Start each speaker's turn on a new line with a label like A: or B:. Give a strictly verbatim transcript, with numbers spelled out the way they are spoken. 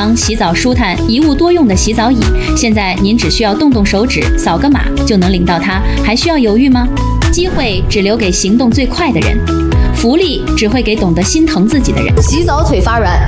A: 让洗澡舒坦、一物多用的洗澡椅，现在您只需要动动手指，扫个码就能领到它，还需要犹豫吗？机会只留给行动最快的人，福利只会给懂得心疼自己的人。
B: 洗澡腿发软，